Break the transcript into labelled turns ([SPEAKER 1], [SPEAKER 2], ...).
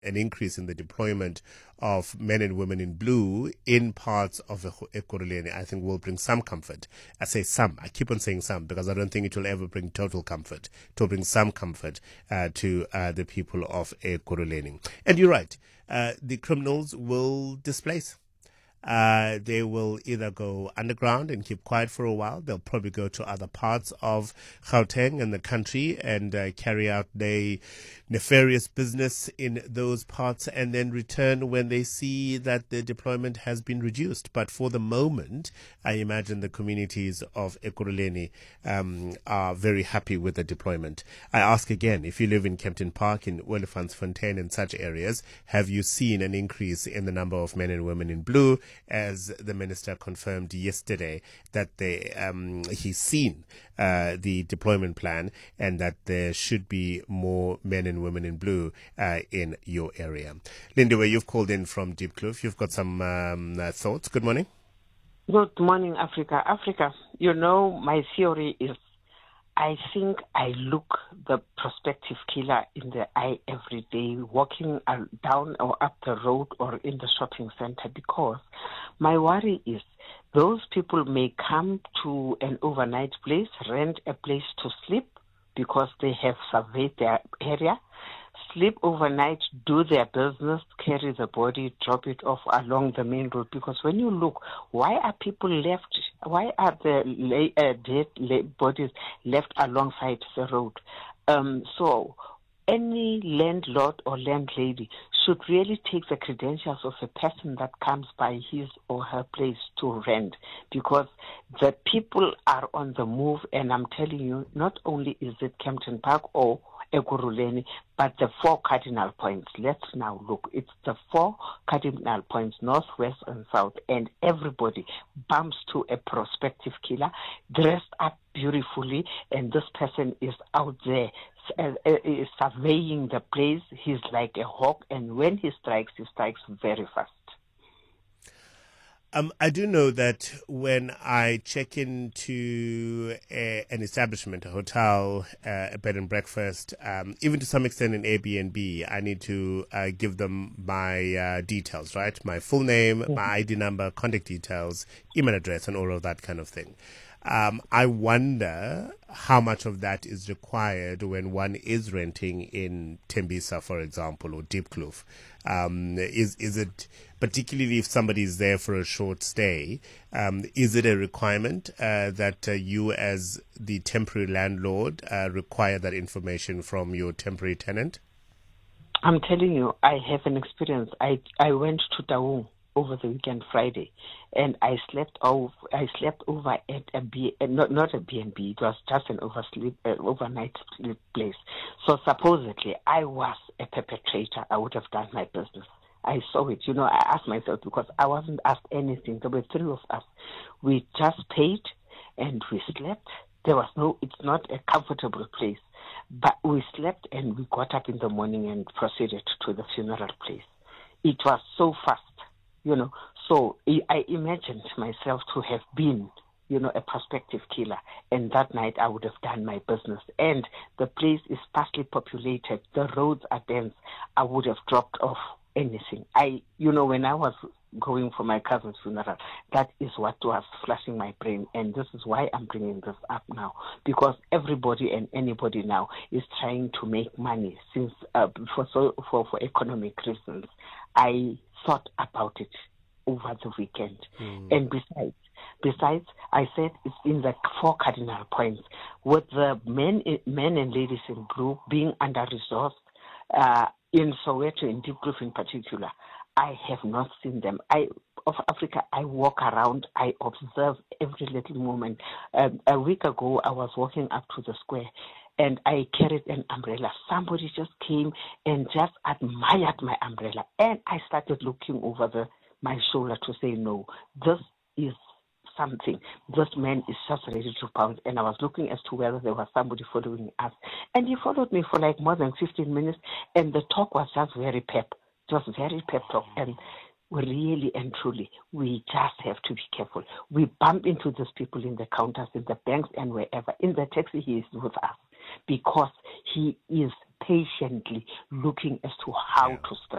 [SPEAKER 1] an increase in the deployment of men and women in blue in parts of Ekurhuleni, I think will bring some comfort. I say some. I keep on saying some because I don't think it will ever bring total comfort. It will bring some comfort to the people of Ekurhuleni. And you're right. The criminals will displace. They will either go underground and keep quiet for a while. They'll probably go to other parts of Gauteng and the country and carry out their nefarious business in those parts and then return when they see that the deployment has been reduced. But for the moment, I imagine the communities of Ekurhuleni are very happy with the deployment. I ask again, if you live in Kempton Park, in Olifantsfontein and such areas, have you seen an increase in the number of men and women in blue? As the minister confirmed yesterday that he's seen the deployment plan and that there should be more men and women in blue in your area. Lindiwe, you've called in from Diepkloof. You've got some thoughts. Good morning.
[SPEAKER 2] Good morning, Africa. Africa, my theory is I think I look the prospective killer in the eye every day, walking down or up the road or in the shopping center, because my worry is those people may come to an overnight place, rent a place to sleep because they have surveyed their area, sleep overnight, do their business, carry the body, drop it off along the main road. Because when you look, why are people left? Why are the dead bodies left alongside the road? So any landlord or landlady should really take the credentials of a person that comes by his or her place to rent, because the people are on the move. And I'm telling you, not only is it Kempton Park or Ekurhuleni, but the 4 cardinal points. Let's now look. It's the 4 cardinal points, north, west, and south, and everybody bumps to a prospective killer, dressed up beautifully, and this person is out there surveying the place. He's like a hawk, and when he strikes very fast.
[SPEAKER 1] I do know that when I check into an establishment, a hotel, a bed and breakfast, even to some extent an Airbnb, I need to give them my details, right? My full name, my ID number, contact details, email address, and all of that kind of thing. I wonder how much of that is required when one is renting in Tembisa, for example, or Diepkloof. Is it, particularly if somebody is there for a short stay, is it a requirement that you as the temporary landlord require that information from your temporary tenant?
[SPEAKER 2] I'm telling you, I have an experience. I went to Taung over the weekend, Friday, and I slept over at not a B&B. It was just an overnight sleep place. So supposedly I was a perpetrator. I would have done my business. I saw it. I asked myself, because I wasn't asked anything. There were 3 of us. We just paid and we slept. It's not a comfortable place, but we slept and we got up in the morning and proceeded to the funeral place. It was so fast. So I imagined myself to have been, a prospective killer. And that night I would have done my business. And the place is sparsely populated. The roads are dense. I would have dropped off anything. When I was going for my cousin's funeral, that is what was flashing my brain. And this is why I'm bringing this up now. Because everybody and anybody now is trying to make money since for economic reasons. I thought about it over the weekend. And besides, I said it's in the 4 cardinal points, with the men and ladies in blue being under-resourced, in Soweto, in Diepkloof in particular. I have not seen them. Of Africa, I walk around, I observe every little moment. A week ago, I was walking up to the square, and I carried an umbrella. Somebody just came and just admired my umbrella. And I started looking over my shoulder to say, no, this is something. This man is just ready to pounce. And I was looking as to whether there was somebody following us. And he followed me for like more than 15 minutes. And the talk was just very pep talk. And really and truly, we just have to be careful. We bump into these people in the counters, in the banks, and wherever. In the taxi, he is with us because he is patiently looking as to how to strike.